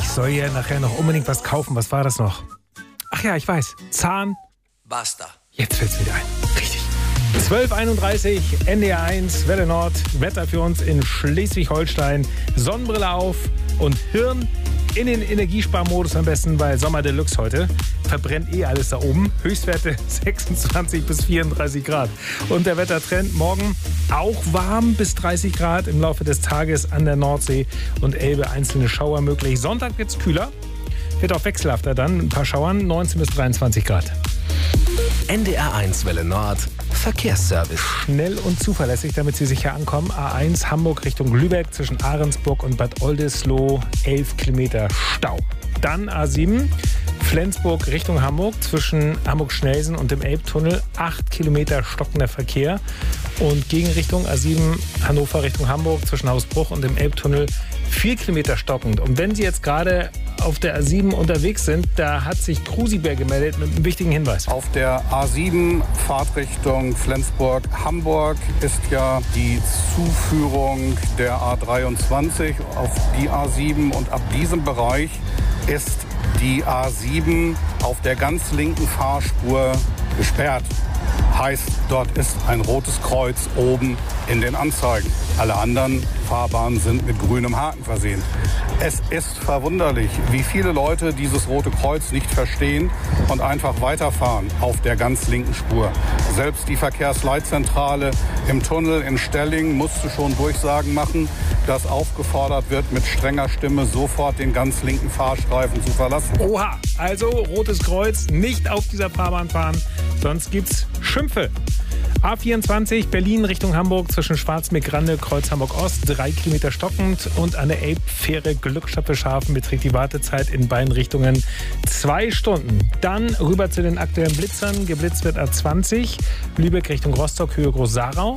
soll ja nachher noch unbedingt was kaufen. Was war das noch? Ach ja, ich weiß. Basta. Jetzt fällt's wieder ein. Richtig. 12:31, NDR 1, Welle Nord. Wetter für uns in Schleswig-Holstein. Sonnenbrille auf und Hirn in den Energiesparmodus am besten, weil Sommer Deluxe heute. Verbrennt alles da oben. Höchstwerte 26 bis 34 Grad. Und der Wettertrend morgen auch warm bis 30 Grad im Laufe des Tages an der Nordsee und Elbe einzelne Schauer möglich. Sonntag wird's kühler. Wird auch wechselhafter dann. Ein paar Schauern, 19 bis 23 Grad. NDR 1 Welle Nord. Verkehrsservice. Schnell und zuverlässig, damit Sie sicher ankommen. A1 Hamburg Richtung Lübeck zwischen Ahrensburg und Bad Oldesloe 11 Kilometer Stau. Dann A7 Flensburg Richtung Hamburg zwischen Hamburg-Schnelsen und dem Elbtunnel 8 Kilometer stockender Verkehr. Und Gegenrichtung A7 Hannover Richtung Hamburg zwischen Hausbruch und dem Elbtunnel 4 Kilometer stockend. Und wenn Sie jetzt gerade auf der A7 unterwegs sind, da hat sich Krusibär gemeldet mit einem wichtigen Hinweis. Auf der A7 Fahrtrichtung Flensburg-Hamburg ist ja die Zuführung der A23 auf die A7 und ab diesem Bereich ist die A7 auf der ganz linken Fahrspur gesperrt. Heißt, dort ist ein rotes Kreuz oben in den Anzeigen. Alle anderen Fahrbahnen sind mit grünem Haken versehen. Es ist verwunderlich, wie viele Leute dieses rote Kreuz nicht verstehen und einfach weiterfahren auf der ganz linken Spur. Selbst die Verkehrsleitzentrale im Tunnel in Stelling musste schon Durchsagen machen, dass aufgefordert wird, mit strenger Stimme sofort den ganz linken Fahrstreifen zu verlassen. Oha, also rotes Kreuz, nicht auf dieser Fahrbahn fahren, sonst gibt's Schimpfe. A24 Berlin Richtung Hamburg zwischen Schwarzmeer-Grande, Kreuz Hamburg-Ost 3 Kilometer stockend und an der Elbfähre Glückstadt-Schafen beträgt die Wartezeit in beiden Richtungen 2 Stunden. Dann rüber zu den aktuellen Blitzern. Geblitzt wird A20 Lübeck Richtung Rostock, Höhe Groß-Sarau.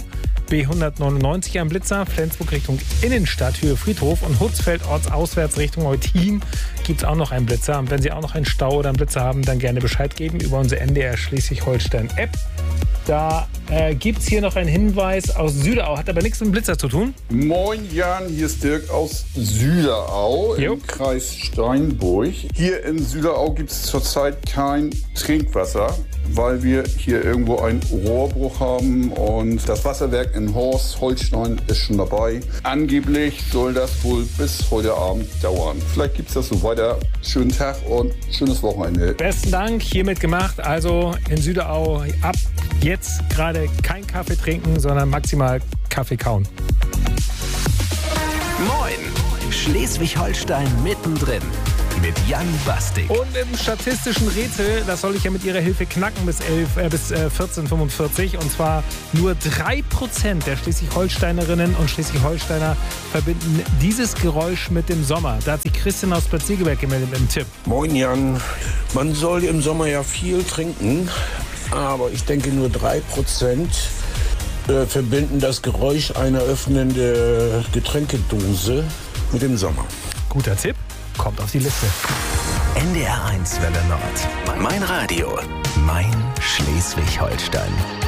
B199 am Blitzer, Flensburg Richtung Innenstadt, Höhe Friedhof und Hutzfeld ortsauswärts Richtung Eutin gibt es auch noch einen Blitzer. Und wenn Sie auch noch einen Stau oder einen Blitzer haben, dann gerne Bescheid geben über unsere NDR Schleswig-Holstein-App. Da gibt es hier noch einen Hinweis aus Süderau, hat aber nichts mit dem Blitzer zu tun. Moin Jan, hier ist Dirk aus Süderau im Kreis Steinburg. Hier in Süderau gibt es zurzeit kein Trinkwasser, weil wir hier irgendwo einen Rohrbruch haben und das Wasserwerk in Horst, Holstein, ist schon dabei. Angeblich soll das wohl bis heute Abend dauern. Vielleicht gibt es das so weiter. Schönen Tag und schönes Wochenende. Besten Dank, hiermit gemacht. Also in Süderau ab jetzt gerade kein Kaffee trinken, sondern maximal Kaffee kauen. Moin! Schleswig-Holstein mittendrin. Mit Jan Bastik. Und im statistischen Rätsel, das soll ich ja mit Ihrer Hilfe knacken bis 14:45. Und zwar nur 3% der Schleswig-Holsteinerinnen und Schleswig-Holsteiner verbinden dieses Geräusch mit dem Sommer. Da hat sich Christian aus Bad Segeberg gemeldet mit einem Tipp. Moin Jan, man soll im Sommer ja viel trinken, aber ich denke nur 3% verbinden das Geräusch einer öffnenden Getränkedose mit dem Sommer. Guter Tipp. Kommt auf die Liste. NDR 1 Welle Nord. Mein Radio. Mein Schleswig-Holstein.